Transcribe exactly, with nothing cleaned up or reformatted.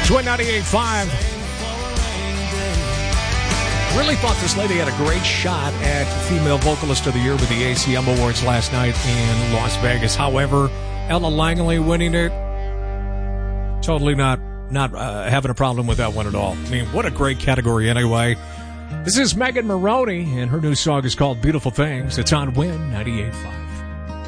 Twin ninety-eight point five. Really thought this lady had a great shot at Female Vocalist of the Year with the A C M Awards last night in Las Vegas. However, Ella Langley winning it, totally not not uh, having a problem with that one at all. I mean, what a great category anyway. This is Megan Maroney, and her new song is called Beautiful Things. It's on Win ninety-eight point five.